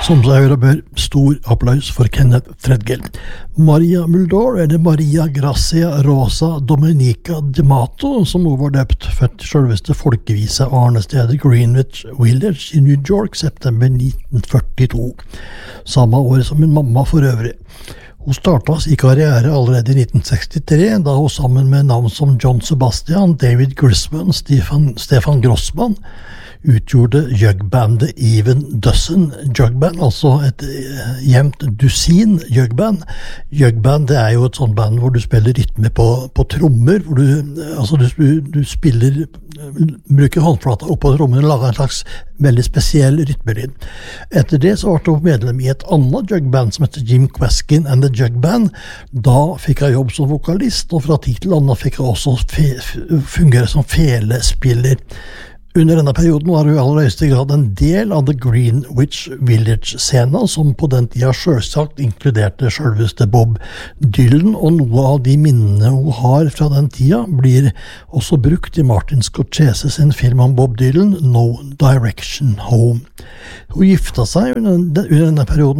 Som seg høre bør, stor applaus for Kenneth Threadgill. Maria Muldaur, eller Maria Grazia Rosa Domenica D'Amato, som også var døpt, født i selveste folkevise arnestedet Greenwich Village i New York, september 1942. Samme år som min mamma for øvrig. Hun startet sin karriere allerede i 1963, da hun sammen med navn som John Sebastian, David Grisman, Stefan Grossman, utgjorde jugbandet Even Dozen Jugband, altså et jevnt dusin jugband. Jugband, det jo et sånt band hvor du spiller rytme på trommer, hvor du spiller, bruker håndflata oppå trommen og lager en slags veldig spesiell rytmelyd. Etter det så ble hun medlem i et annet jugband som heter Jim Kweskin and the Jugband. Da fikk jeg jobb som vokalist, og fra tid til annen fikk jeg også fungere som felespiller. Under denne perioden var hun i aller høyeste grad en del av The Greenwich Village-scenen, som på den tida selvsagt inkluderte selveste Bob Dylan, og noe av de minnene hun har fra den tida blir også brukt i Martin Scorsese sin film om Bob Dylan, No Direction Home. Hun gifta seg under denne perioden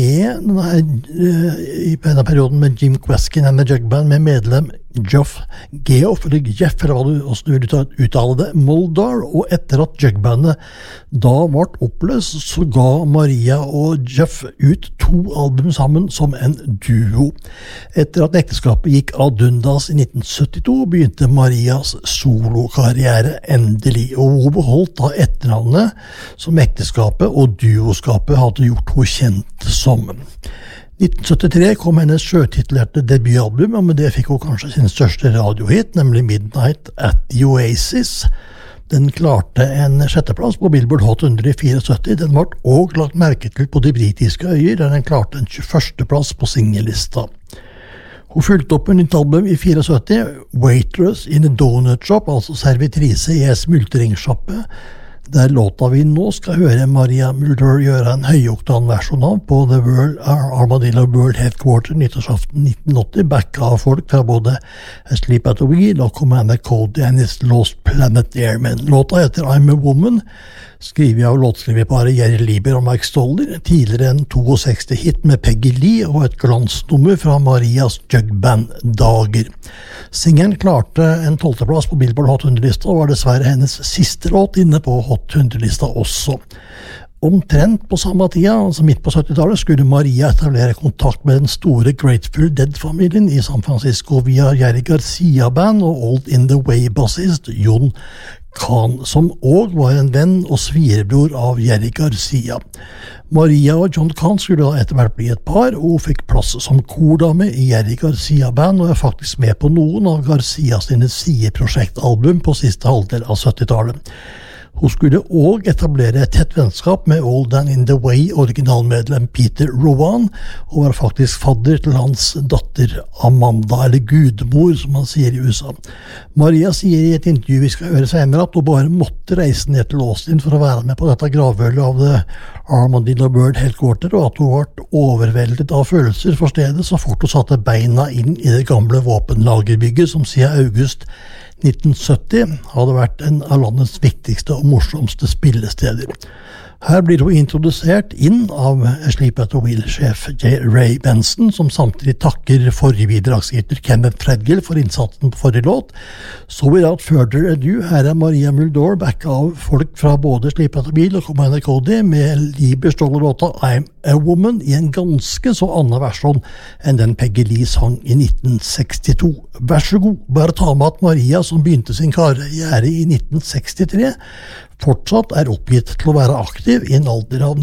med Jim Kweskin and the Jugband, med medlem Jeff, eller hva du også vil uttale det, Muldaur, og etter at jugbandet da ble oppløst, så ga Maria og Jeff ut 2 album sammen som en duo. Etter at ekteskapet gikk ad undas i 1972, begynte Marias solokarriere endelig, og hun beholdt da etternavnet som ekteskapet og duoskapet hadde gjort henne kjent som. 1973 kom hennes sjøtitulerte debutalbum, og med det fikk hun kanskje sin største radiohit, nemlig Midnight at the Oasis. Den klarte en 6. plass på Billboard Hot 100 i 74. Den ble også lagt merke til på de britiske øyer, der den klarte en 21. plass på singellista. Hun fulgte opp med nytt album i 74, Waitress in a Donut Shop, altså servitrise i en smultringssjappe, der låta vi nå skal høre Maria Muldaur gjøre en høyoktan-versjon av på The Armadillo World Headquarter nyttårsaften 1980, backa av folk fra både Asleep at the Wheel og Commander Cody and His Lost Planet Airmen. Låta heter I'm a Woman, skrivet av låtskriverparet Jerry Lieber og Mike Stoller, tidligere en 62-hit med Peggy Lee og et glansnummer fra Marias jugband-dager. Singeren klarte en 12. plass på Billboard Hot 100-lista og var dessverre hennes siste låt inne på Hot 100-lista også. Omtrent på samme tida, altså midt på 70-tallet, skulle Maria etablere kontakt med den store Grateful Dead-familien i San Francisco via Jerry Garcia-band og Old in the Way-bassist Jon Kahn, som også var en venn og svirebror av Jerry Garcia. Maria og John Kahn skulle da etter hvert bli et par, og fikk plass som kordame i Jerry Garcia-band, og faktisk med på noen av Garcia sine sideprosjektalbum på siste halvdel av 70-tallet. Hun skulle også etablere et tett vennskap med Old and in the Way originalmedlem Peter Rowan, og var faktisk fadder til hans datter Amanda, eller gudmor som man sier i USA. Maria sier i et intervju vi skal høre senere at hun bare måtte reise ned til Austin for å være med på dette gravølet av The Armadillo World Headquarter, og at hun ble overveldet av følelser for stedet så fort hun satte beina inn i det gamle våpenlagerbygget som siden august 1970 hadde vært en av landets viktigste og morsomste spillesteder. Her blir hun introdusert inn av Asleep at the Wheel-sjef J. Ray Benson, som samtidig takker forrige bidragsyter Kenneth Threadgill for innsatsen på forrige låt. Så without further ado, her Maria Muldaur backa av folk fra både Asleep at the Wheel og Commander Cody med Lieber låta I'm a Woman i en ganske så annen versjon enn den Peggy Lee sang i 1962. Vær så god, bare ta med at Maria, som begynte sin karriere i 1963, fortsatt oppgitt til å være aktiv i en alder av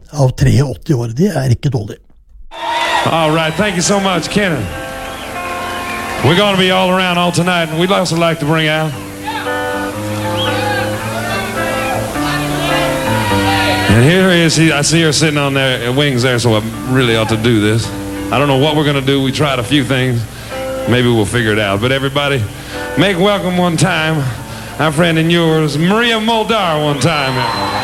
83 år. Det ikke dårlig. All right, thank you so much, Kenneth. We're going to be all around all tonight, and we'd also like to bring out and here is I see her sitting on their wings there, so I really ought to do this. I don't know what we're going to do. We tried a few things. Maybe we'll figure it out. But everybody, make welcome one time our friend and yours, Maria Muldaur, one time.